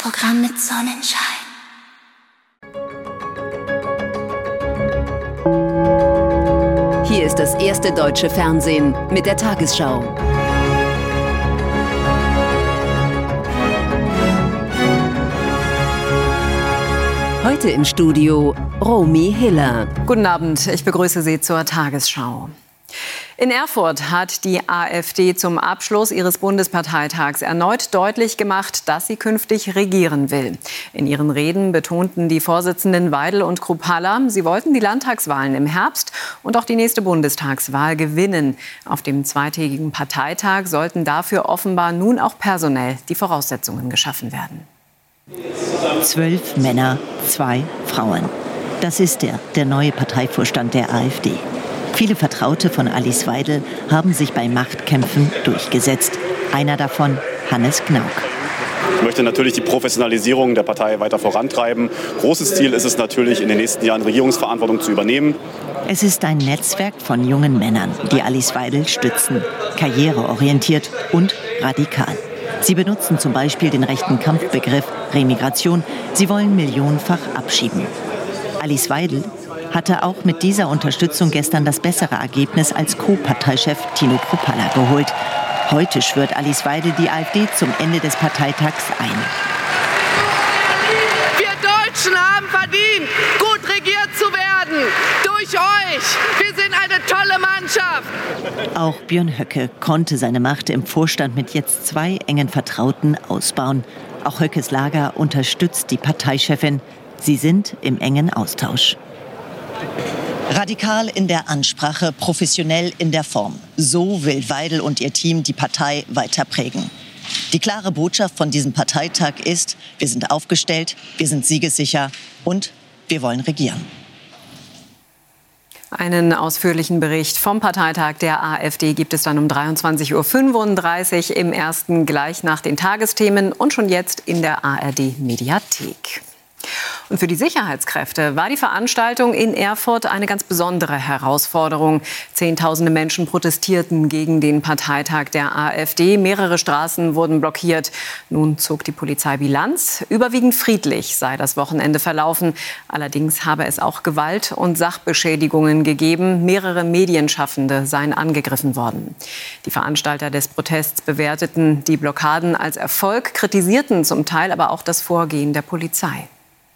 Tagesprogramm mit Sonnenschein. Hier ist das erste deutsche Fernsehen mit der Tagesschau. Heute im Studio Romy Hiller. Guten Abend, ich begrüße Sie zur Tagesschau. In Erfurt hat die AfD zum Abschluss ihres Bundesparteitags erneut deutlich gemacht, dass sie künftig regieren will. In ihren Reden betonten die Vorsitzenden Weidel und Kruppalla, sie wollten die Landtagswahlen im Herbst und auch die nächste Bundestagswahl gewinnen. Auf dem zweitägigen Parteitag sollten dafür offenbar nun auch personell die Voraussetzungen geschaffen werden. 12 Männer, 2 Frauen. Das ist der neue Parteivorstand der AfD. Viele Vertraute von Alice Weidel haben sich bei Machtkämpfen durchgesetzt. Einer davon Hannes Gnauk. Ich möchte natürlich die Professionalisierung der Partei weiter vorantreiben. Großes Ziel ist es natürlich, in den nächsten Jahren Regierungsverantwortung zu übernehmen. Es ist ein Netzwerk von jungen Männern, die Alice Weidel stützen. Karriereorientiert und radikal. Sie benutzen zum Beispiel den rechten Kampfbegriff Remigration. Sie wollen millionenfach abschieben. Alice Weidel hatte auch mit dieser Unterstützung gestern das bessere Ergebnis als Co-Parteichef Tino Kruppalla geholt. Heute schwört Alice Weidel die AfD zum Ende des Parteitags ein. Wir Deutschen haben verdient, gut regiert zu werden. Durch euch. Wir sind eine tolle Mannschaft. Auch Björn Höcke konnte seine Macht im Vorstand mit jetzt 2 engen Vertrauten ausbauen. Auch Höckes Lager unterstützt die Parteichefin. Sie sind im engen Austausch. Radikal in der Ansprache, professionell in der Form. So will Weidel und ihr Team die Partei weiter prägen. Die klare Botschaft von diesem Parteitag ist, wir sind aufgestellt, wir sind siegessicher und wir wollen regieren. Einen ausführlichen Bericht vom Parteitag der AfD gibt es dann um 23:35 Uhr im ersten gleich nach den Tagesthemen und schon jetzt in der ARD-Mediathek. Und für die Sicherheitskräfte war die Veranstaltung in Erfurt eine ganz besondere Herausforderung. Zehntausende Menschen protestierten gegen den Parteitag der AfD. Mehrere Straßen wurden blockiert. Nun zog die Polizei Bilanz. Überwiegend friedlich sei das Wochenende verlaufen. Allerdings habe es auch Gewalt und Sachbeschädigungen gegeben. Mehrere Medienschaffende seien angegriffen worden. Die Veranstalter des Protests bewerteten die Blockaden als Erfolg, kritisierten zum Teil aber auch das Vorgehen der Polizei.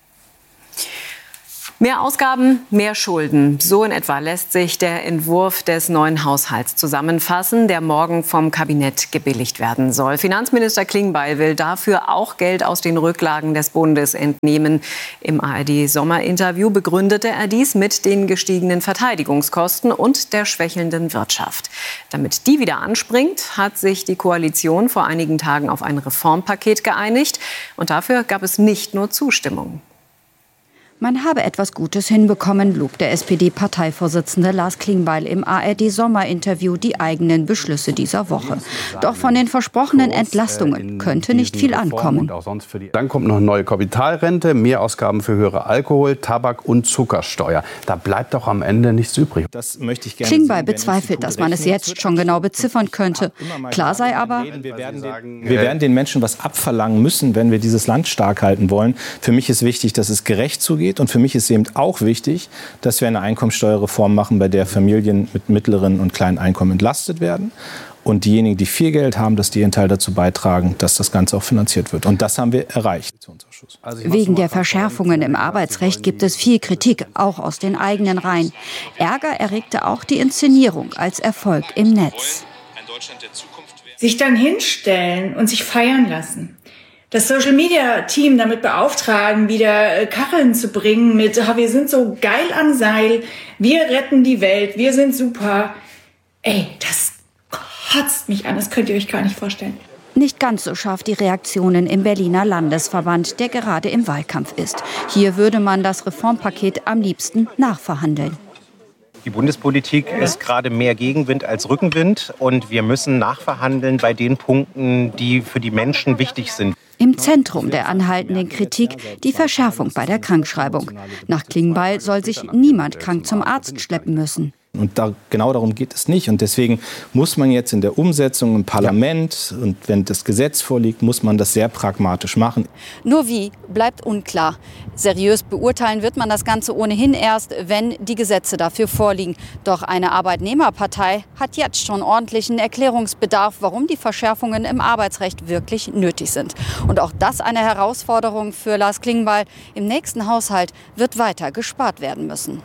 Mehr Ausgaben, mehr Schulden. So in etwa lässt sich der Entwurf des neuen Haushalts zusammenfassen, der morgen vom Kabinett gebilligt werden soll. Finanzminister Klingbeil will dafür auch Geld aus den Rücklagen des Bundes entnehmen. Im ARD-Sommerinterview begründete er dies mit den gestiegenen Verteidigungskosten und der schwächelnden Wirtschaft. Damit die wieder anspringt, hat sich die Koalition vor einigen Tagen auf ein Reformpaket geeinigt. Und dafür gab es nicht nur Zustimmung. Man habe etwas Gutes hinbekommen, lobt der SPD-Parteivorsitzende Lars Klingbeil im ARD-Sommerinterview die eigenen Beschlüsse dieser Woche. Doch von den versprochenen Entlastungen könnte nicht viel ankommen. Dann kommt noch eine neue Kapitalrente, Mehrausgaben für höhere Alkohol-, Tabak- und Zuckersteuer. Da bleibt doch am Ende nichts übrig. Klingbeil bezweifelt, dass man es jetzt schon genau beziffern könnte. Klar sei aber, wir werden den Menschen was abverlangen müssen, wenn wir dieses Land stark halten wollen. Für mich ist wichtig, dass es gerecht zugeht. Und für mich ist eben auch wichtig, dass wir eine Einkommensteuerreform machen, bei der Familien mit mittleren und kleinen Einkommen entlastet werden. Und diejenigen, die viel Geld haben, dass die ihren Teil dazu beitragen, dass das Ganze auch finanziert wird. Und das haben wir erreicht. Wegen der Verschärfungen im Arbeitsrecht gibt es viel Kritik, auch aus den eigenen Reihen. Ärger erregte auch die Inszenierung als Erfolg im Netz. Sich dann hinstellen und sich feiern lassen. Das Social-Media-Team damit beauftragen, wieder Kacheln zu bringen mit, wir sind so geil am Seil, wir retten die Welt, wir sind super. Ey, das kotzt mich an, das könnt ihr euch gar nicht vorstellen. Nicht ganz so scharf die Reaktionen im Berliner Landesverband, der gerade im Wahlkampf ist. Hier würde man das Reformpaket am liebsten nachverhandeln. Die Bundespolitik ist gerade mehr Gegenwind als Rückenwind und wir müssen nachverhandeln bei den Punkten, die für die Menschen wichtig sind. Im Zentrum der anhaltenden Kritik die Verschärfung bei der Krankschreibung. Nach Klingbeil soll sich niemand krank zum Arzt schleppen müssen. Und genau darum geht es nicht. Und deswegen muss man jetzt in der Umsetzung im Parlament und wenn das Gesetz vorliegt, muss man das sehr pragmatisch machen. Nur wie, bleibt unklar. Seriös beurteilen wird man das Ganze ohnehin erst, wenn die Gesetze dafür vorliegen. Doch eine Arbeitnehmerpartei hat jetzt schon ordentlichen Erklärungsbedarf, warum die Verschärfungen im Arbeitsrecht wirklich nötig sind. Und auch das eine Herausforderung für Lars Klingbeil. Im nächsten Haushalt wird weiter gespart werden müssen.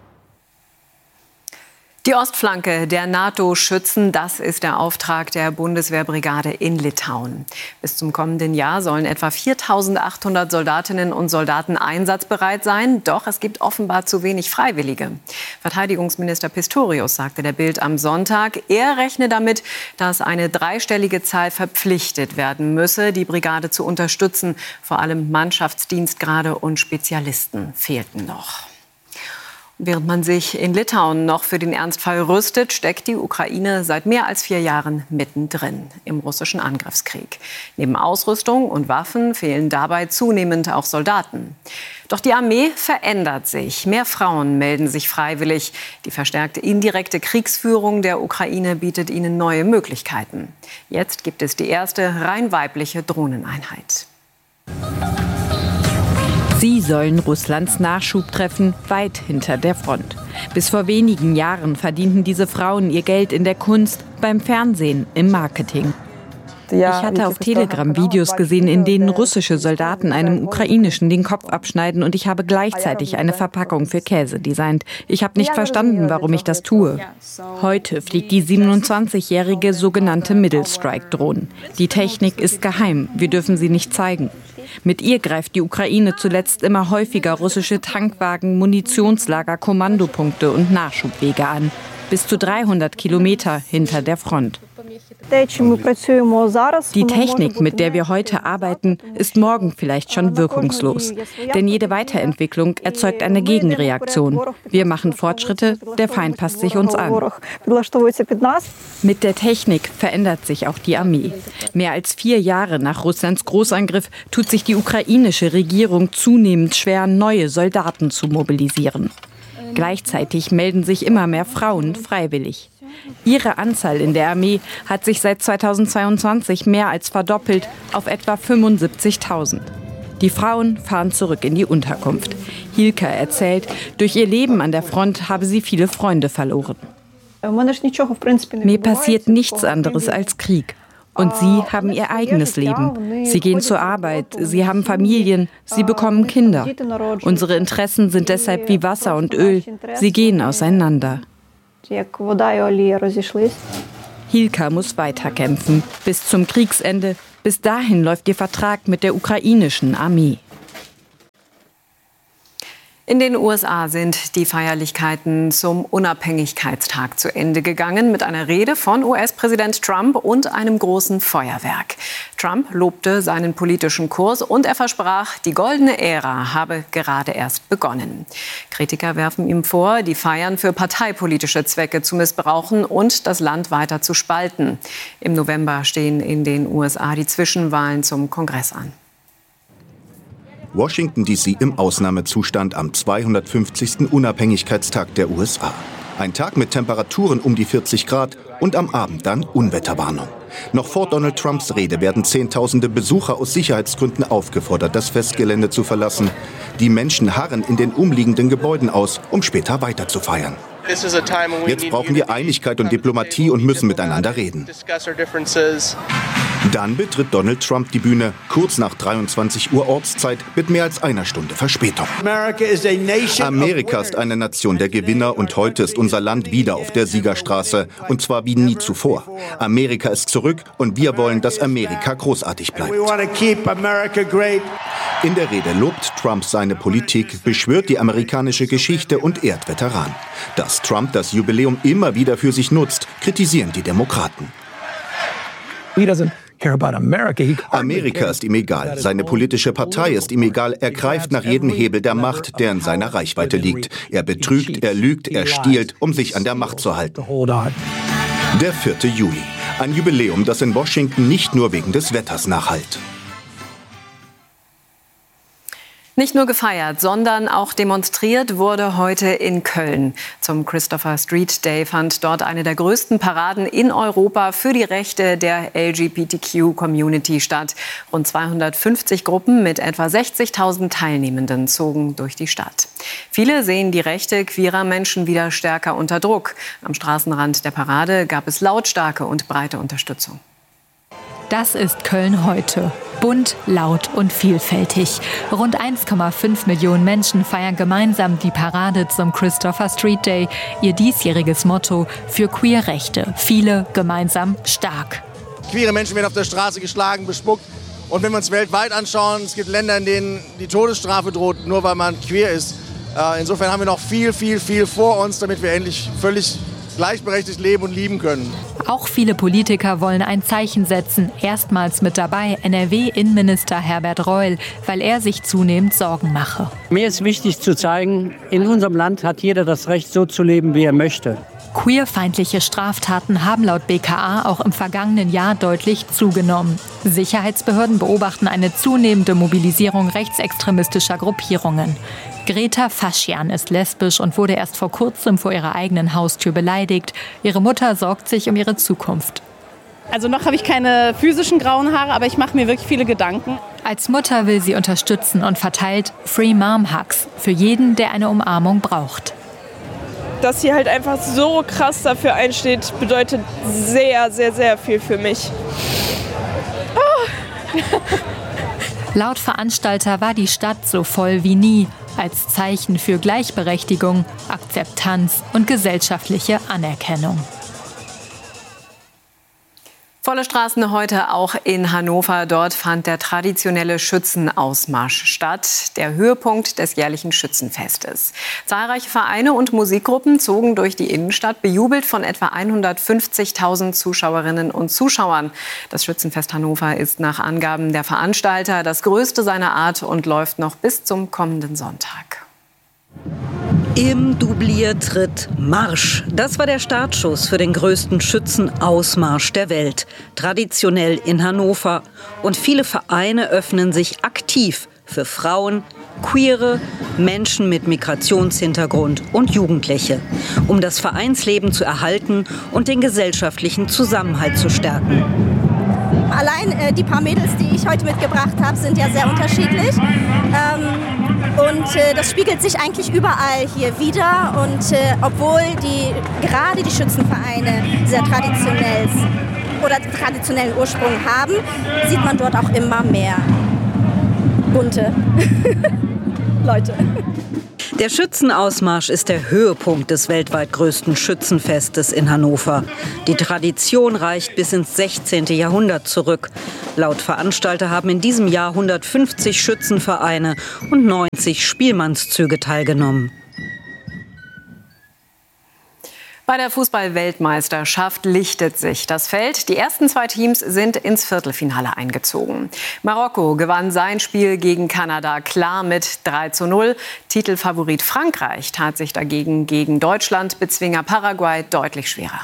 Die Ostflanke der NATO schützen, das ist der Auftrag der Bundeswehrbrigade in Litauen. Bis zum kommenden Jahr sollen etwa 4.800 Soldatinnen und Soldaten einsatzbereit sein. Doch es gibt offenbar zu wenig Freiwillige. Verteidigungsminister Pistorius sagte der Bild am Sonntag, er rechne damit, dass eine dreistellige Zahl verpflichtet werden müsse, die Brigade zu unterstützen. Vor allem Mannschaftsdienstgrade und Spezialisten fehlten noch. Während man sich in Litauen noch für den Ernstfall rüstet, steckt die Ukraine seit mehr als 4 Jahren mittendrin im russischen Angriffskrieg. Neben Ausrüstung und Waffen fehlen dabei zunehmend auch Soldaten. Doch die Armee verändert sich. Mehr Frauen melden sich freiwillig. Die verstärkte indirekte Kriegsführung der Ukraine bietet ihnen neue Möglichkeiten. Jetzt gibt es die erste rein weibliche Drohneneinheit. Sie sollen Russlands Nachschub treffen, weit hinter der Front. Bis vor wenigen Jahren verdienten diese Frauen ihr Geld in der Kunst, beim Fernsehen, im Marketing. Ich hatte auf Telegram Videos gesehen, in denen russische Soldaten einem ukrainischen den Kopf abschneiden und ich habe gleichzeitig eine Verpackung für Käse designt. Ich habe nicht verstanden, warum ich das tue. Heute fliegt die 27-jährige sogenannte Middle Strike-Drohne. Die Technik ist geheim, wir dürfen sie nicht zeigen. Mit ihr greift die Ukraine zuletzt immer häufiger russische Tankwagen, Munitionslager, Kommandopunkte und Nachschubwege an. Bis zu 300 Kilometer hinter der Front. Die Technik, mit der wir heute arbeiten, ist morgen vielleicht schon wirkungslos. Denn jede Weiterentwicklung erzeugt eine Gegenreaktion. Wir machen Fortschritte, der Feind passt sich uns an. Mit der Technik verändert sich auch die Armee. Mehr als 4 Jahre nach Russlands Großangriff tut sich die ukrainische Regierung zunehmend schwer, neue Soldaten zu mobilisieren. Gleichzeitig melden sich immer mehr Frauen freiwillig. Ihre Anzahl in der Armee hat sich seit 2022 mehr als verdoppelt auf etwa 75.000. Die Frauen fahren zurück in die Unterkunft. Hilka erzählt, durch ihr Leben an der Front habe sie viele Freunde verloren. Mir passiert nichts anderes als Krieg. Und sie haben ihr eigenes Leben. Sie gehen zur Arbeit, sie haben Familien, sie bekommen Kinder. Unsere Interessen sind deshalb wie Wasser und Öl. Sie gehen auseinander. Hilka muss weiterkämpfen, bis zum Kriegsende. Bis dahin läuft ihr Vertrag mit der ukrainischen Armee. In den USA sind die Feierlichkeiten zum Unabhängigkeitstag zu Ende gegangen mit einer Rede von US-Präsident Trump und einem großen Feuerwerk. Trump lobte seinen politischen Kurs und er versprach, die goldene Ära habe gerade erst begonnen. Kritiker werfen ihm vor, die Feiern für parteipolitische Zwecke zu missbrauchen und das Land weiter zu spalten. Im November stehen in den USA die Zwischenwahlen zum Kongress an. Washington D.C. im Ausnahmezustand am 250. Unabhängigkeitstag der USA. Ein Tag mit Temperaturen um die 40 Grad und am Abend dann Unwetterwarnung. Noch vor Donald Trumps Rede werden Zehntausende Besucher aus Sicherheitsgründen aufgefordert, das Festgelände zu verlassen. Die Menschen harren in den umliegenden Gebäuden aus, um später weiter zu feiern. Jetzt brauchen wir Einigkeit und Diplomatie und müssen miteinander reden. Dann betritt Donald Trump die Bühne, kurz nach 23 Uhr Ortszeit, mit mehr als einer Stunde Verspätung. Amerika ist eine Nation der Gewinner und heute ist unser Land wieder auf der Siegerstraße. Und zwar wie nie zuvor. Amerika ist zurück und wir wollen, dass Amerika großartig bleibt. In der Rede lobt Trump seine Politik, beschwört die amerikanische Geschichte und ehrt Veteranen. Dass Trump das Jubiläum immer wieder für sich nutzt, kritisieren die Demokraten. Amerika ist ihm egal, seine politische Partei ist ihm egal, er greift nach jedem Hebel der Macht, der in seiner Reichweite liegt. Er betrügt, er lügt, er stiehlt, um sich an der Macht zu halten. Der 4. Juli, ein Jubiläum, das in Washington nicht nur wegen des Wetters nachhallt. Nicht nur gefeiert, sondern auch demonstriert wurde heute in Köln. Zum Christopher Street Day fand dort eine der größten Paraden in Europa für die Rechte der LGBTQ-Community statt. Rund 250 Gruppen mit etwa 60.000 Teilnehmenden zogen durch die Stadt. Viele sehen die Rechte queerer Menschen wieder stärker unter Druck. Am Straßenrand der Parade gab es lautstarke und breite Unterstützung. Das ist Köln heute. Bunt, laut und vielfältig. Rund 1,5 Millionen Menschen feiern gemeinsam die Parade zum Christopher Street Day. Ihr diesjähriges Motto: für Queerrechte. Viele gemeinsam stark. Queere Menschen werden auf der Straße geschlagen, bespuckt. Und wenn wir uns weltweit anschauen, es gibt Länder, in denen die Todesstrafe droht, nur weil man queer ist. Insofern haben wir noch viel vor uns, damit wir endlich völlig gleichberechtigt leben und lieben können. Auch viele Politiker wollen ein Zeichen setzen. Erstmals mit dabei NRW-Innenminister Herbert Reul, weil er sich zunehmend Sorgen mache. Mir ist wichtig zu zeigen, in unserem Land hat jeder das Recht, so zu leben, wie er möchte. Queerfeindliche Straftaten haben laut BKA auch im vergangenen Jahr deutlich zugenommen. Sicherheitsbehörden beobachten eine zunehmende Mobilisierung rechtsextremistischer Gruppierungen. Greta Faschian ist lesbisch und wurde erst vor kurzem vor ihrer eigenen Haustür beleidigt. Ihre Mutter sorgt sich um ihre Zukunft. Also noch habe ich keine physischen grauen Haare, aber ich mache mir wirklich viele Gedanken. Als Mutter will sie unterstützen und verteilt Free Mom Hugs für jeden, der eine Umarmung braucht. Dass sie halt einfach so krass dafür einsteht, bedeutet sehr, sehr, sehr viel für mich. Oh. Laut Veranstalter war die Stadt so voll wie nie, als Zeichen für Gleichberechtigung, Akzeptanz und gesellschaftliche Anerkennung. Volle Straßen heute auch in Hannover. Dort fand der traditionelle Schützenausmarsch statt, der Höhepunkt des jährlichen Schützenfestes. Zahlreiche Vereine und Musikgruppen zogen durch die Innenstadt, bejubelt von etwa 150.000 Zuschauerinnen und Zuschauern. Das Schützenfest Hannover ist nach Angaben der Veranstalter das größte seiner Art und läuft noch bis zum kommenden Sonntag. Im Doubliertritt Marsch. Das war der Startschuss für den größten Schützenausmarsch der Welt. Traditionell in Hannover. Und viele Vereine öffnen sich aktiv für Frauen, Queere, Menschen mit Migrationshintergrund und Jugendliche, um das Vereinsleben zu erhalten und den gesellschaftlichen Zusammenhalt zu stärken. Allein die paar Mädels, die ich heute mitgebracht habe, sind ja sehr unterschiedlich. Und das spiegelt sich eigentlich überall hier wider. Und obwohl gerade die Schützenvereine sehr traditionellen Ursprung haben, sieht man dort auch immer mehr bunte Leute. Der Schützenausmarsch ist der Höhepunkt des weltweit größten Schützenfestes in Hannover. Die Tradition reicht bis ins 16. Jahrhundert zurück. Laut Veranstalter haben in diesem Jahr 150 Schützenvereine und 90 Spielmannszüge teilgenommen. Bei der Fußball-Weltmeisterschaft lichtet sich das Feld. Die ersten 2 Teams sind ins Viertelfinale eingezogen. Marokko gewann sein Spiel gegen Kanada klar mit 3:0. Titelfavorit Frankreich tat sich dagegen gegen Deutschland-Bezwinger Paraguay deutlich schwerer.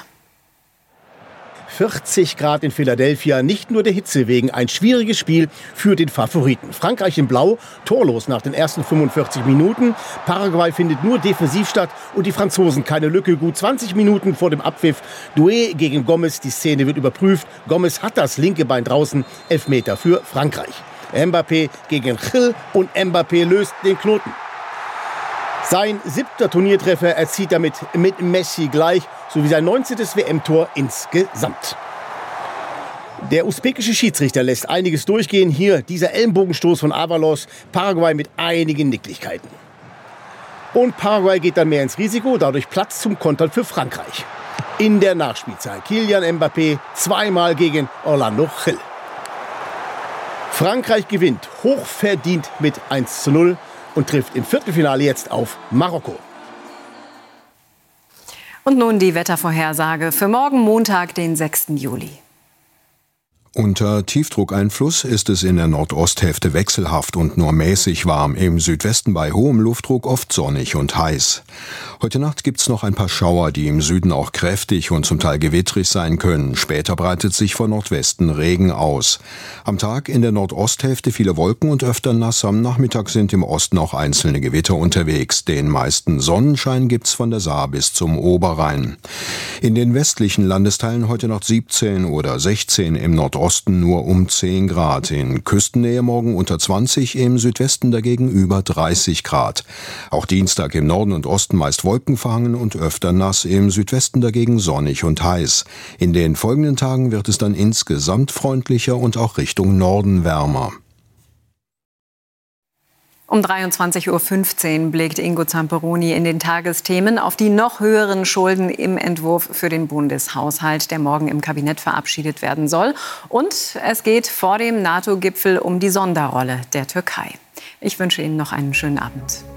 40 Grad in Philadelphia, nicht nur der Hitze wegen, ein schwieriges Spiel für den Favoriten. Frankreich in Blau, torlos nach den ersten 45 Minuten. Paraguay findet nur defensiv statt und die Franzosen keine Lücke. Gut 20 Minuten vor dem Abpfiff. Doué gegen Gomez, die Szene wird überprüft. Gomez hat das linke Bein draußen, Elfmeter für Frankreich. Mbappé gegen Gil und Mbappé löst den Knoten. Sein 7. Turniertreffer erzielt damit mit Messi gleich, sowie sein 19. WM-Tor insgesamt. Der usbekische Schiedsrichter lässt einiges durchgehen. Hier dieser Ellenbogenstoß von Avalos, Paraguay mit einigen Nicklichkeiten. Und Paraguay geht dann mehr ins Risiko, dadurch Platz zum Kontern für Frankreich. In der Nachspielzeit Kylian Mbappé zweimal gegen Orlando Gil. Frankreich gewinnt hochverdient mit 1:0. Und trifft im Viertelfinale jetzt auf Marokko. Und nun die Wettervorhersage für morgen Montag, den 6. Juli. Unter Tiefdruckeinfluss ist es in der Nordosthälfte wechselhaft und nur mäßig warm. Im Südwesten bei hohem Luftdruck oft sonnig und heiß. Heute Nacht gibt's noch ein paar Schauer, die im Süden auch kräftig und zum Teil gewittrig sein können. Später breitet sich von Nordwesten Regen aus. Am Tag in der Nordosthälfte viele Wolken und öfter nass. Am Nachmittag sind im Osten auch einzelne Gewitter unterwegs. Den meisten Sonnenschein gibt's von der Saar bis zum Oberrhein. In den westlichen Landesteilen heute noch 17 oder 16, im Nordosten nur um 10 Grad. In Küstennähe morgen unter 20, im Südwesten dagegen über 30 Grad. Auch Dienstag im Norden und Osten meist wolkenverhangen und öfter nass, im Südwesten dagegen sonnig und heiß. In den folgenden Tagen wird es dann insgesamt freundlicher und auch Richtung Norden wärmer. Um 23.15 Uhr blickt Ingo Zamperoni in den Tagesthemen auf die noch höheren Schulden im Entwurf für den Bundeshaushalt, der morgen im Kabinett verabschiedet werden soll. Und es geht vor dem NATO-Gipfel um die Sonderrolle der Türkei. Ich wünsche Ihnen noch einen schönen Abend.